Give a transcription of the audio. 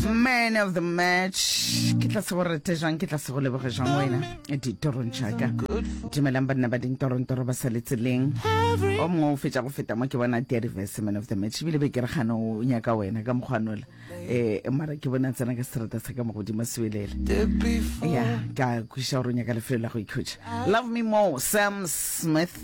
Man of the match. Ke tla se go rete jang, ke tla se go leboga jang wena. Ditorong tšaka. Dumelang banna ba dintorontoro ba saletseleng. O mongwe o fetša go feta mo ke bona Terry man of the match. Bile be ke re gana o nyaka wena ka mokgwanola. Mara ke bona tsena ka serata sa ka mo godimo swelele. Ya, ka kwisha o nyaka lefelo la go ikhutša. Love me more, Sam Smith.